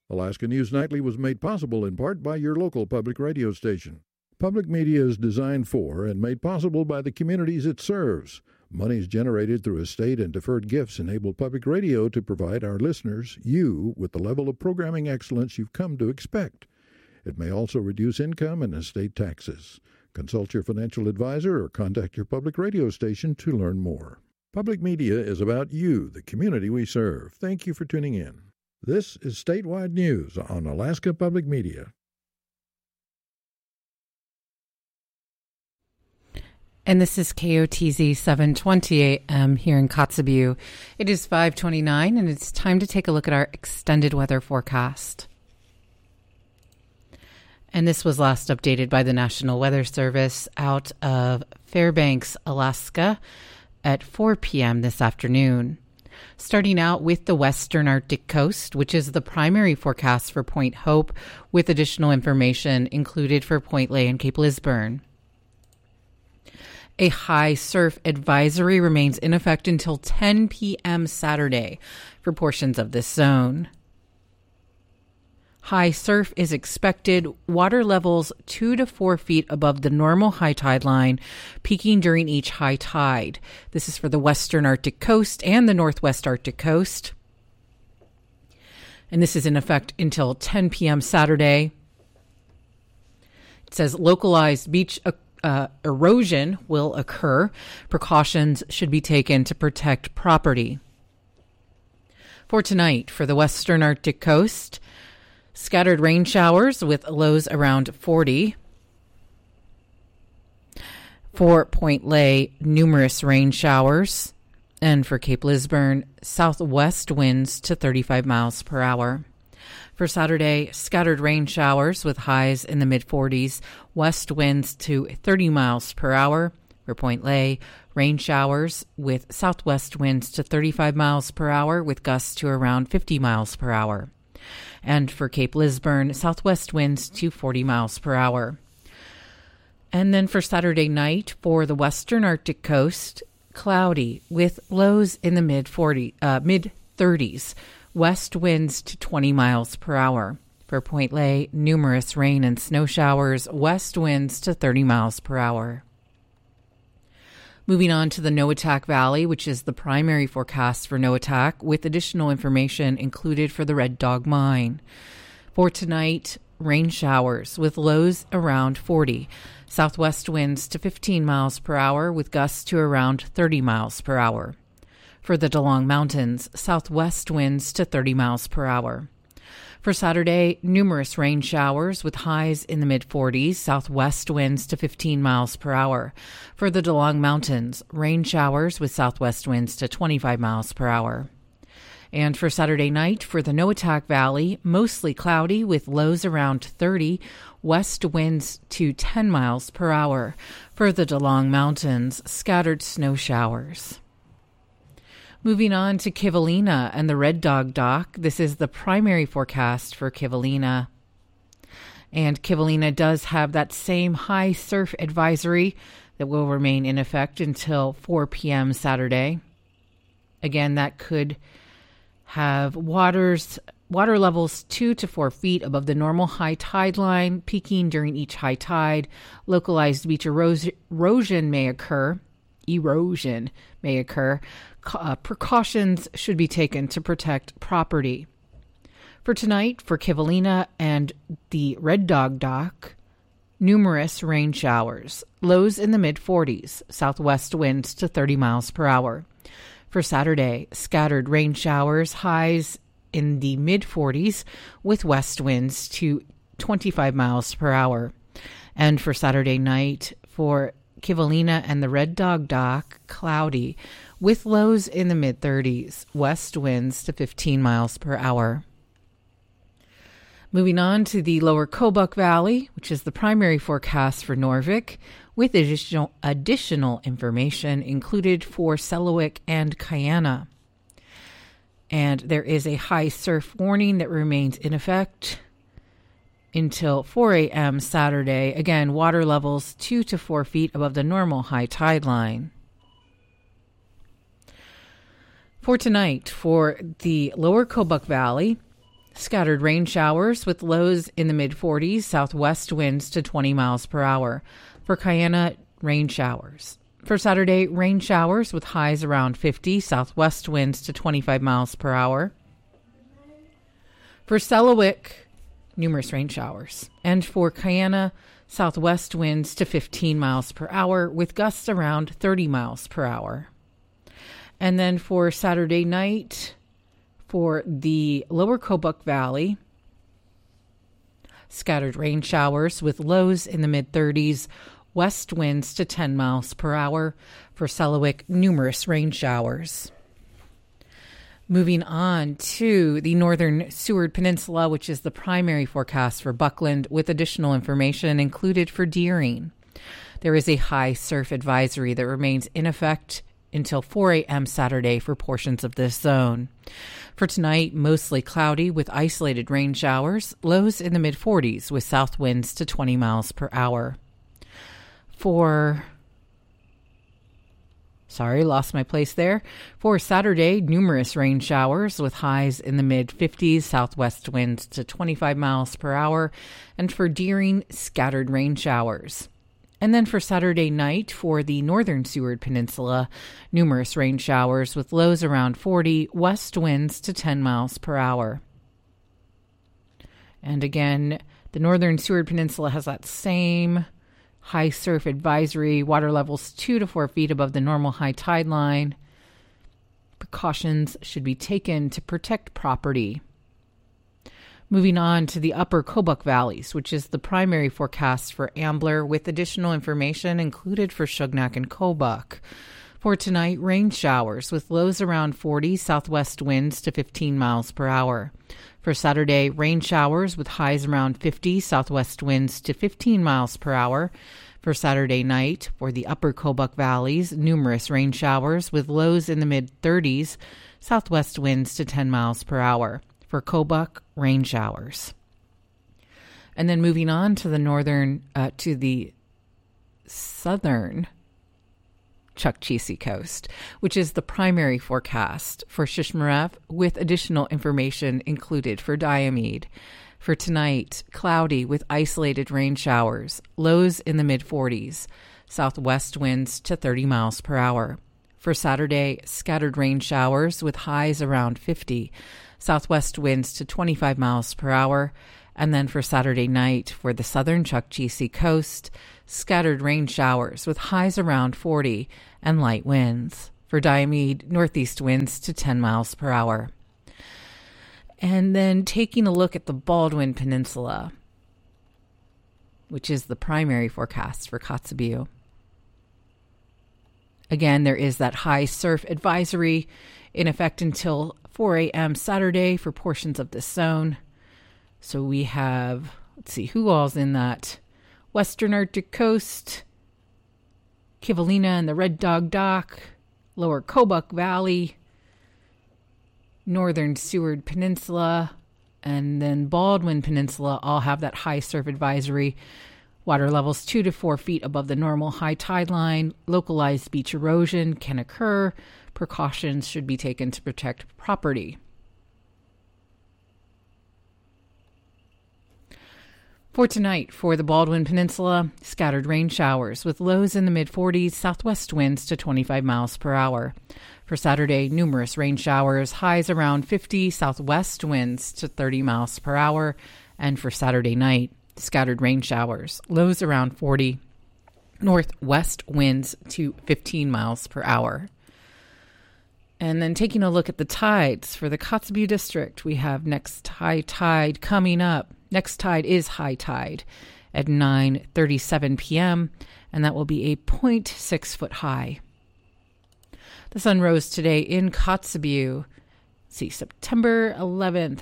Alaska News Nightly was made possible in part by your local public radio station. Public media is designed for and made possible by the communities it serves. Monies generated through estate and deferred gifts enable public radio to provide our listeners, you, with the level of programming excellence you've come to expect. It may also reduce income and estate taxes. Consult your financial advisor or contact your public radio station to learn more. Public media is about you, the community we serve. Thank you for tuning in. This is Statewide News on Alaska Public Media. And this is KOTZ 720 AM here in Kotzebue. It is 5:29 and it's time to take a look at our extended weather forecast. And this was last updated by the National Weather Service out of Fairbanks, Alaska at 4 p.m. this afternoon. Starting out with the western Arctic coast, which is the primary forecast for Point Hope, with additional information included for Point Lay and Cape Lisburne. A high surf advisory remains in effect until 10 p.m. Saturday for portions of this zone. High surf is expected, water levels 2 to 4 feet above the normal high tide line, peaking during each high tide. This is for the western Arctic coast and the northwest Arctic coast. And this is in effect until 10 p.m. Saturday. It says localized beach erosion will occur. Precautions should be taken to protect property. For tonight, for the western Arctic coast, scattered rain showers with lows around 40. For Point Lay, numerous rain showers. And for Cape Lisburne, southwest winds to 35 miles per hour. For Saturday, scattered rain showers with highs in the mid-40s, west winds to 30 miles per hour. For Point Lay, rain showers with southwest winds to 35 miles per hour with gusts to around 50 miles per hour. And for Cape Lisburne, southwest winds to 40 miles per hour. And then for Saturday night, for the western Arctic coast, cloudy with lows in the mid-30s. West winds to 20 miles per hour. For Point Lay, numerous rain and snow showers, west winds to 30 miles per hour. Moving on to the Noatak Valley, which is the primary forecast for Noatak, with additional information included for the Red Dog Mine. For tonight, rain showers with lows around 40. Southwest winds to 15 miles per hour with gusts to around 30 miles per hour. For the DeLong Mountains, southwest winds to 30 miles per hour. For Saturday, numerous rain showers with highs in the mid-40s, southwest winds to 15 miles per hour. For the DeLong Mountains, rain showers with southwest winds to 25 miles per hour. And for Saturday night, for the Noatak Valley, mostly cloudy with lows around 30, west winds to 10 miles per hour. For the DeLong Mountains, scattered snow showers. Moving on to Kivalina and the Red Dog Dock. This is the primary forecast for Kivalina. And Kivalina does have that same high surf advisory that will remain in effect until 4 p.m. Saturday. Again, that could have water levels 2 to 4 feet above the normal high tide line, peaking during each high tide. Localized beach erosion may occur. Precautions should be taken to protect property. For tonight, for Kivalina and the Red Dog Dock, numerous rain showers, lows in the mid-40s, southwest winds to 30 miles per hour. For Saturday, scattered rain showers, highs in the mid-40s with west winds to 25 miles per hour. And for Saturday night, for Kivalina and the Red Dog Dock, cloudy with lows in the mid-30s, west winds to 15 miles per hour. Moving on to the lower Kobuk Valley, which is the primary forecast for Norvik, with additional information included for Selawik and Kayana. And there is a high surf warning that remains in effect until 4 a.m. Saturday. Again, water levels 2 to 4 feet above the normal high tide line. For tonight, for the lower Kobuk Valley, Scattered rain showers with lows in the mid-40s, southwest winds to 20 miles per hour. For Cayena, rain showers. For Saturday, rain showers with highs around 50, southwest winds to 25 miles per hour. For Selawik, numerous rain showers. And for Cayena, southwest winds to 15 miles per hour with gusts around 30 miles per hour. And then for Saturday night, for the lower Kobuk Valley, scattered rain showers with lows in the mid-30s, west winds to 10 miles per hour. For Selawik, numerous rain showers. Moving on to the northern Seward Peninsula, which is the primary forecast for Buckland, with additional information included for Deering. There is a high surf advisory that remains in effect until 4 a.m. Saturday for portions of this zone. For tonight, mostly cloudy with isolated rain showers, lows in the mid-40s with south winds to 20 miles per hour. Lost my place there. For Saturday, numerous rain showers with highs in the mid-50s, southwest winds to 25 miles per hour. And for Deering, scattered rain showers. And then for Saturday night, for the northern Seward Peninsula, numerous rain showers with lows around 40, west winds to 10 miles per hour. And again, the northern Seward Peninsula has that same high surf advisory, water levels 2 to 4 feet above the normal high tide line. Precautions should be taken to protect property. Moving on to the upper Kobuk Valleys, which is the primary forecast for Ambler, with additional information included for Shugnak and Kobuk. For tonight, rain showers with lows around 40, southwest winds to 15 miles per hour. For Saturday, rain showers with highs around 50, southwest winds to 15 miles per hour. For Saturday night, for the upper Kobuk Valleys, numerous rain showers with lows in the mid-30s, southwest winds to 10 miles per hour. For Kobuk, rain showers. And then moving on to the southern Chukchi coast, which is the primary forecast for Shishmaref, with additional information included for Diomede. For tonight, cloudy with isolated rain showers, lows in the mid-40s, southwest winds to 30 miles per hour. For Saturday, scattered rain showers with highs around 50, southwest winds to 25 miles per hour. And then for Saturday night, for the southern Chukchi coast, scattered rain showers with highs around 40 and light winds. For Diomede, northeast winds to 10 miles per hour. And then taking a look at the Baldwin Peninsula, which is the primary forecast for Kotzebue. Again, there is that high surf advisory in effect until 4 a.m. Saturday for portions of this zone. So we have, let's see, who all's in that? Western Arctic coast, Kivalina and the Red Dog Dock, lower Kobuk Valley, northern Seward Peninsula, and then Baldwin Peninsula all have that high surf advisory. Water levels 2 to 4 feet above the normal high tide line. Localized beach erosion can occur. Precautions should be taken to protect property. For tonight, for the Baldwin Peninsula, scattered rain showers with lows in the mid-40s, southwest winds to 25 miles per hour. For Saturday, numerous rain showers, highs around 50, southwest winds to 30 miles per hour. And for Saturday night, scattered rain showers, lows around 40, northwest winds to 15 miles per hour. And then taking a look at the tides for the Kotzebue district, we have next high tide coming up. Next tide is high tide at 9:37 p.m., and that will be a 0.6 foot high. The sun rose today in Kotzebue. Let's see, September 11th.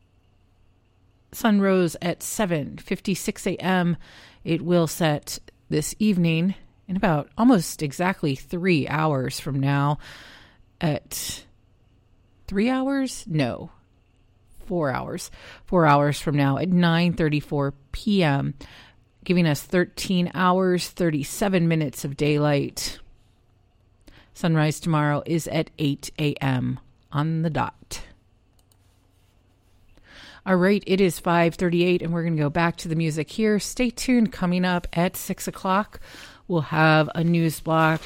Sun rose at 7:56 a.m. It will set this evening in about almost exactly 3 hours from now at 3 hours? No. 4 hours. 4 hours from now at 9:34 p.m., giving us 13 hours, 37 minutes of daylight. Sunrise tomorrow is at 8 a.m. on the dot. All right, it is 5:38, and we're going to go back to the music here. Stay tuned. Coming up at 6 o'clock, we'll have a news block,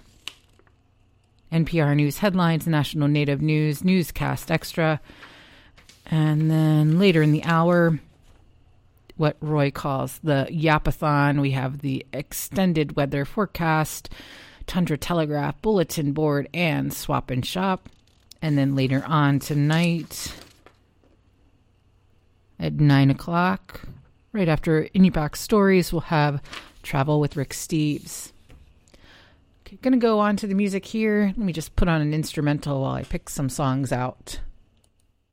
NPR News headlines, National Native News, Newscast Extra, and then later in the hour, what Roy calls the Yapathon. We have the extended weather forecast, Tundra Telegraph, Bulletin Board, and Swap and Shop. And then later on tonight at 9 o'clock, right after Inupiaq Stories, we'll have Travel with Rick Steves. Okay, going to go on to the music here. Let me just put on an instrumental while I pick some songs out.